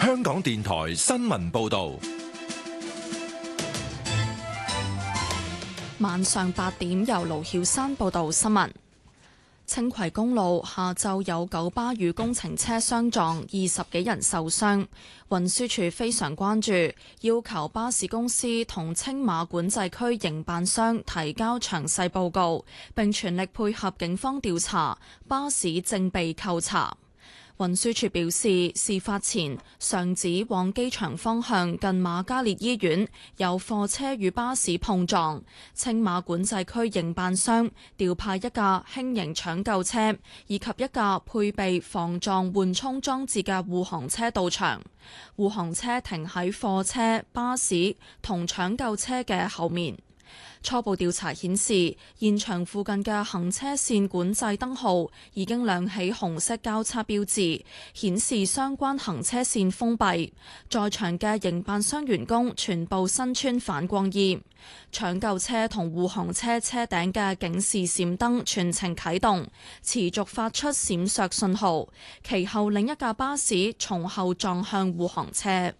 香港電台新聞報道。 晚上8點，由盧曉珊報道新聞。青葵公路下晝有九巴與工程車相撞，20幾人受傷。運輸署非常關注，要求巴士公司同青馬管制區營辦商提交詳細報告，並全力配合警方調查。巴士正被扣查。運輸署表示，事發前上址往機場方向近瑪嘉烈醫院有貨車與巴士碰撞，青馬管制區營辦商調派一架輕型搶救車以及一架配備防撞緩衝裝置嘅護航車到場。護航車停喺貨車、巴士同搶救車嘅後面。初步調查顯示，現場附近嘅行車線管制燈號已經亮起紅色交叉標誌，顯示相關行車線封閉。在場嘅營辦商員工全部身穿反光衣。搶救車同護航車車頂嘅警示閃燈全程啟動，持續發出閃爍信號。其後另一架巴士從後撞向護航車。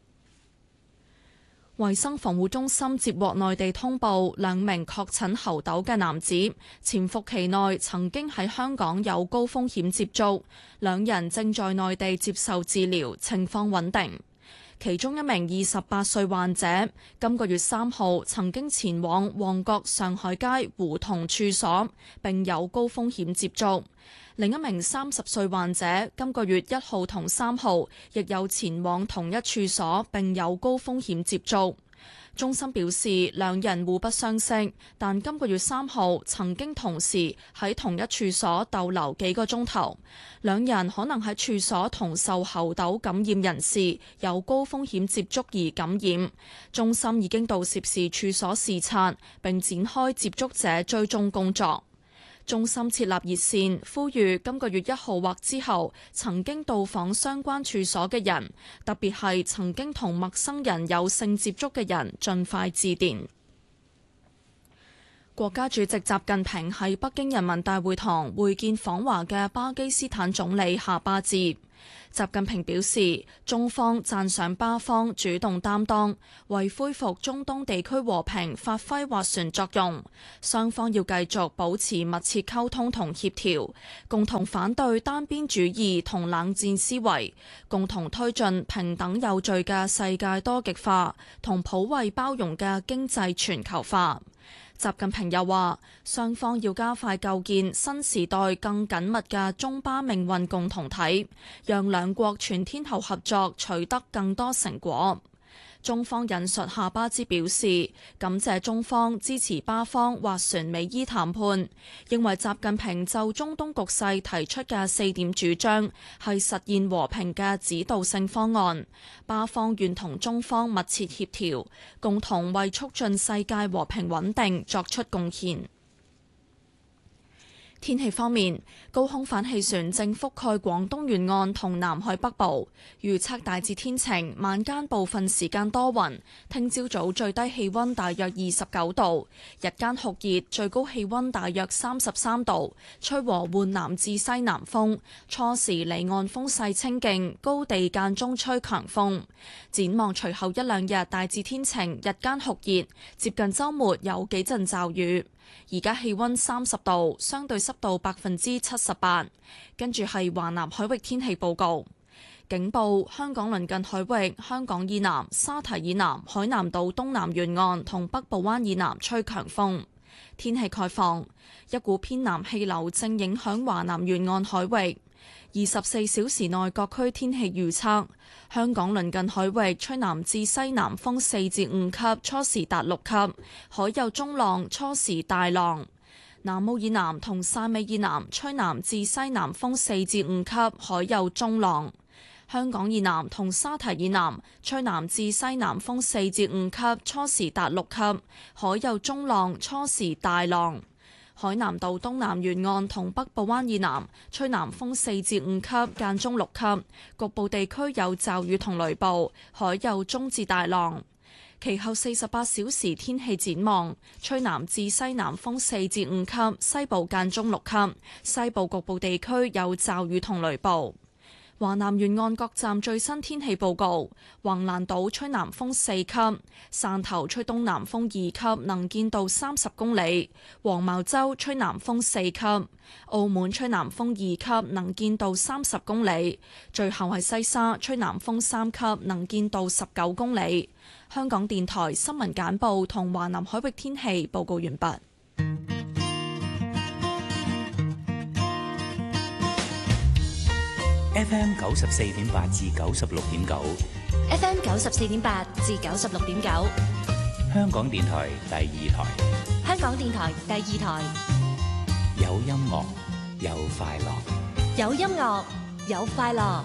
衛生防護中心接獲內地通報，兩名確診猴痘嘅男子潛伏期內曾經喺香港有高風險接觸，兩人正在內地接受治療，情況穩定。其中一名28歲患者，今個月3號曾經前往旺角上海街胡同處所，並有高風險接觸。另一名30歲患者，今個月1號同3號亦有前往同一處所，並有高風險接觸。中心表示，兩人互不相識，但今個月3號曾經同時喺同一處所逗留幾個鐘頭。兩人可能喺處所同受猴痘感染人士有高風險接觸而感染。中心已經到涉事處所視察，並展開接觸者追蹤工作。中心設立熱線，呼籲今個月1號或之後曾經到訪相關處所嘅人，特別係曾經同陌生人有性接觸嘅人，盡快致電。國家主席習近平喺北京人民大會堂會見訪華嘅巴基斯坦總理夏巴茲。習近平表示，中方讚賞巴方主動擔當，為恢復中東地區和平發揮斡旋作用。雙方要繼續保持密切溝通同協調，共同反對單邊主義同冷戰思維，共同推進平等有序嘅世界多極化同普惠包容嘅經濟全球化。習近平又話，雙方要加快構建新時代更緊密嘅中巴命運共同體，讓兩國全天候合作取得更多成果。中方引述夏巴茲表示，感謝中方支持巴方斡旋美伊談判，認為習近平就中東局勢提出嘅4點主張係實現和平嘅指導性方案，巴方願同中方密切協調，共同為促進世界和平穩定作出貢獻。天氣方面，高空反氣旋正覆蓋廣東沿岸同南海北部，預測大致天晴，晚間部分時間多雲。聽朝早最低氣溫大約29度，日間酷熱，最高氣溫大約33度，吹和緩南至西南風，初時離岸風勢清勁，高地間中吹強風。展望隨後一兩日大致天晴，日間酷熱，接近週末有幾陣驟雨。而家氣溫30度，相對濕度78%。跟住係華南海域天氣報告，警報：香港鄰近海域、香港以南、沙堤以南、海南島東南沿岸同北部灣以南吹強風。天氣概況：一股偏南氣流正影響華南沿岸海域。24小時內各區天氣預測：香港鄰近海域吹南至西南風4至5級，初時達6級，海有中浪，初時大浪。南澳以南同汕尾以南吹南至西南風4至5級，海有中浪。香港以南同沙堤以南吹南至西南風4至5級，初時達6級，海有中浪，初時大浪。海南島東南沿岸同北部灣以南吹南風4至5級，間中6級，局部地區有驟雨同雷暴，海有中至大浪。其後48小時天氣展望，吹南至西南風4至5級，西部間中6級，西部局部地區有驟雨同雷暴。 華南沿岸各站最新天氣報告：橫瀾島吹南風4級，汕頭吹東南風2級，能見度30公里；黃茅洲吹南風4級，澳門吹南風2級，能見度30公里。最後係西沙吹南風3級，能見度19公里。香港電台新聞簡報同華南海域天氣報告完畢。 FM 94.8至96.9 ，FM 94.8至96.9， 香港電台第二台， 香港電台第二台， 有音樂，有快樂， 有音樂，有快樂。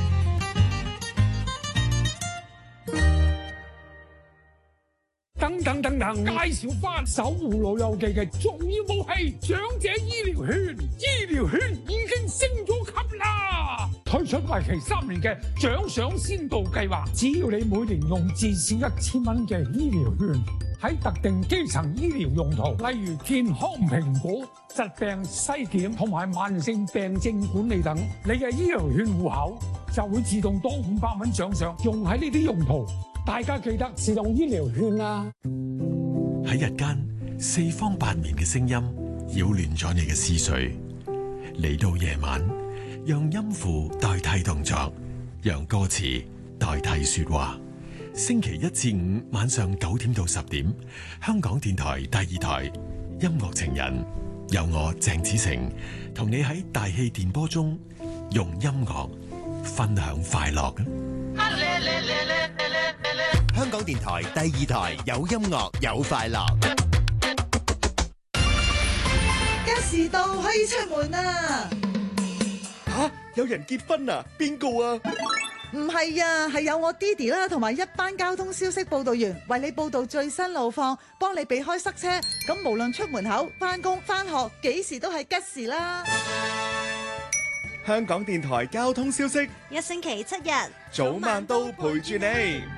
等，介紹翻守護老友記嘅重要武器——長者醫療券。醫療券已經升咗級啦，推出為期3年嘅獎賞先導計劃。只要你每年用至少1000蚊嘅醫療券，喺特定基層醫療用途，例如健康評估、疾病篩檢同埋慢性病症管理等，你嘅醫療券戶口就會自動多500蚊獎賞，用喺呢啲用途。大家記得自動醫療券啊！ 喺日間四方八面嘅聲音擾亂咗你嘅思緒，嚟到夜晚，讓音符代替動作，讓歌詞代替說話。星期一至五晚上9點到10點，香港電台第二台音樂情人，有我鄭子誠同你喺大氣電波中用音樂分享快樂。 香港電台第二台有音樂有快樂。 吉時到可以出門啦！ 吓，有人結婚啊？邊個啊？ 唔係啊，係有我爹哋啦，同埋一班交通消息報道員為你報道最新路況，幫你避開塞車。咁無論出門口、翻工、翻學，幾時都係吉時啦！ 香港電台交通消息， 一星期7日， 早晚都陪住你。